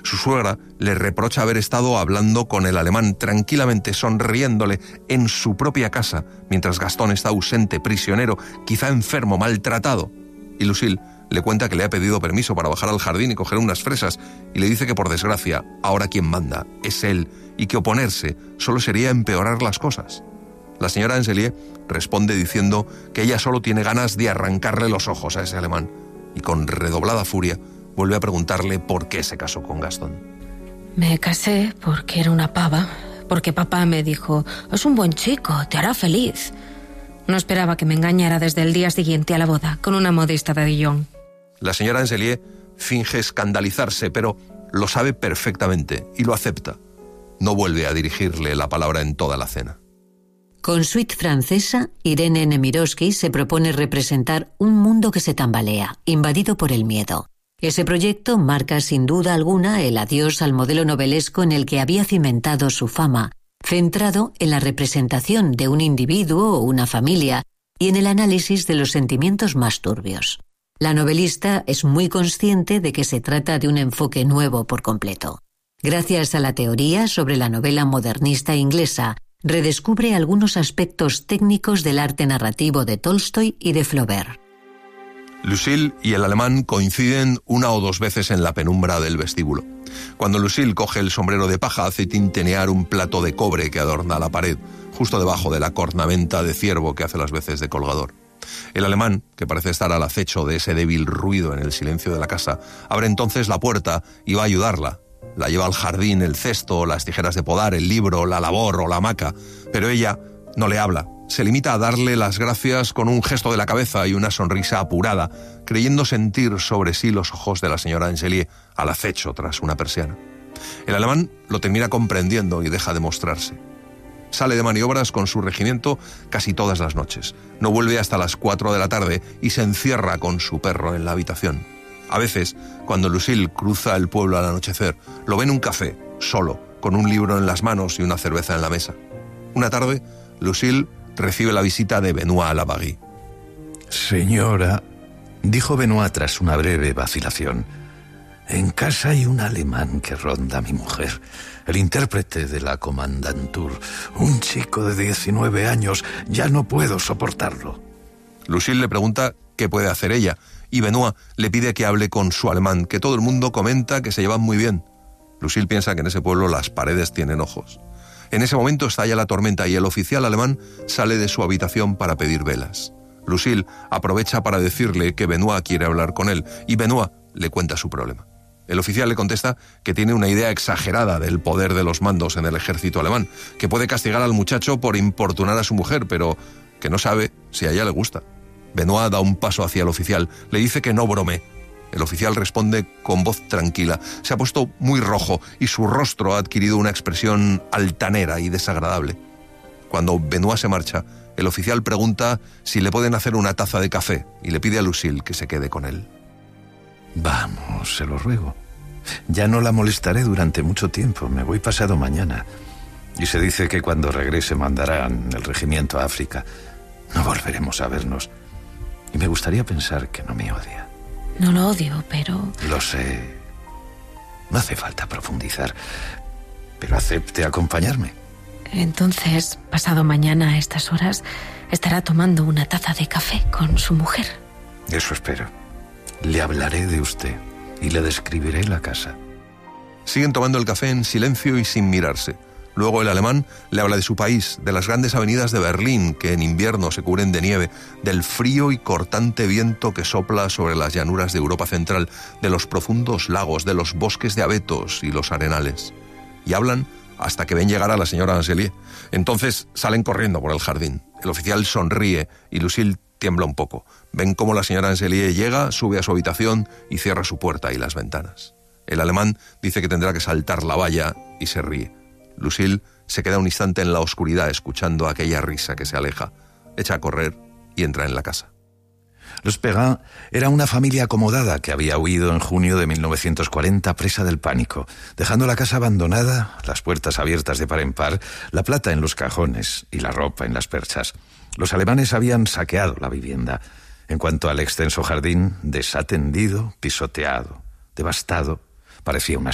Su suegra le reprocha haber estado hablando con el alemán tranquilamente, sonriéndole en su propia casa, mientras Gastón está ausente, prisionero, quizá enfermo, maltratado. Y Lucille le cuenta que le ha pedido permiso para bajar al jardín y coger unas fresas, y le dice que por desgracia, ahora quien manda es él, y que oponerse solo sería empeorar las cosas. La señora Ancellier responde diciendo que ella solo tiene ganas de arrancarle los ojos a ese alemán, y con redoblada furia vuelve a preguntarle por qué se casó con Gastón. Me casé porque era una pava, porque papá me dijo, es un buen chico, te hará feliz. No esperaba que me engañara desde el día siguiente a la boda con una modista de Dijon. La señora Ancellier finge escandalizarse, pero lo sabe perfectamente y lo acepta. No vuelve a dirigirle la palabra en toda la cena. Con Suite francesa, Irene Nemirovsky se propone representar un mundo que se tambalea, invadido por el miedo. Ese proyecto marca sin duda alguna el adiós al modelo novelesco en el que había cimentado su fama, centrado en la representación de un individuo o una familia y en el análisis de los sentimientos más turbios. La novelista es muy consciente de que se trata de un enfoque nuevo por completo. Gracias a la teoría sobre la novela modernista inglesa, redescubre algunos aspectos técnicos del arte narrativo de Tolstoy y de Flaubert. Lucille y el alemán coinciden una o dos veces en la penumbra del vestíbulo. Cuando Lucille coge el sombrero de paja, hace tintinear un plato de cobre que adorna la pared, justo debajo de la cornamenta de ciervo que hace las veces de colgador. El alemán, que parece estar al acecho de ese débil ruido en el silencio de la casa, abre entonces la puerta y va a ayudarla. La lleva al jardín, el cesto, las tijeras de podar, el libro, la labor o la hamaca, pero ella no le habla. Se limita a darle las gracias con un gesto de la cabeza y una sonrisa apurada, creyendo sentir sobre sí los ojos de la señora Ancellier al acecho tras una persiana. El alemán lo termina comprendiendo y deja de mostrarse. Sale de maniobras con su regimiento casi todas las noches. No vuelve hasta las 4 de la tarde y se encierra con su perro en la habitación. A veces, cuando Lucille cruza el pueblo al anochecer, lo ve en un café, solo, con un libro en las manos y una cerveza en la mesa. Una tarde, Lucille recibe la visita de Benoît Labarrie. Señora, dijo Benoît tras una breve vacilación, en casa hay un alemán que ronda a mi mujer, el intérprete de la Kommandantur, un chico de 19 años, ya no puedo soportarlo. Lucille le pregunta qué puede hacer ella, y Benoît le pide que hable con su alemán, que todo el mundo comenta que se llevan muy bien. Lucille piensa que en ese pueblo las paredes tienen ojos. En ese momento estalla la tormenta y el oficial alemán sale de su habitación para pedir velas. Lucille aprovecha para decirle que Benoît quiere hablar con él, y Benoît le cuenta su problema. El oficial le contesta que tiene una idea exagerada del poder de los mandos en el ejército alemán, que puede castigar al muchacho por importunar a su mujer, pero que no sabe si a ella le gusta. Benoît da un paso hacia el oficial, le dice que no bromee. El oficial responde con voz tranquila. Se ha puesto muy rojo y su rostro ha adquirido una expresión altanera y desagradable. Cuando Benoît se marcha, el oficial pregunta si le pueden hacer una taza de café y le pide a Lucille que se quede con él. Vamos, se lo ruego. Ya no la molestaré durante mucho tiempo. Me voy pasado mañana. Y se dice que cuando regrese mandarán el regimiento a África. No volveremos a vernos. Y me gustaría pensar que no me odia. No lo odio, pero... Lo sé. No hace falta profundizar. Pero acepte acompañarme. Entonces, pasado mañana a estas horas, estará tomando una taza de café con su mujer. Eso espero. Le hablaré de usted y le describiré la casa. Siguen tomando el café en silencio y sin mirarse. Luego el alemán le habla de su país, de las grandes avenidas de Berlín, que en invierno se cubren de nieve, del frío y cortante viento que sopla sobre las llanuras de Europa Central, de los profundos lagos, de los bosques de abetos y los arenales. Y hablan hasta que ven llegar a la señora Ancellier. Entonces salen corriendo por el jardín. El oficial sonríe y Lucille tiembla un poco. Ven cómo la señora Ancellier llega, sube a su habitación y cierra su puerta y las ventanas. El alemán dice que tendrá que saltar la valla y se ríe. Lucille se queda un instante en la oscuridad escuchando aquella risa que se aleja, echa a correr y entra en la casa. Los Perrin era una familia acomodada que había huido en junio de 1940 presa del pánico, dejando la casa abandonada, las puertas abiertas de par en par, la plata en los cajones y la ropa en las perchas. Los alemanes habían saqueado la vivienda. En cuanto al extenso jardín, desatendido, pisoteado, devastado, parecía una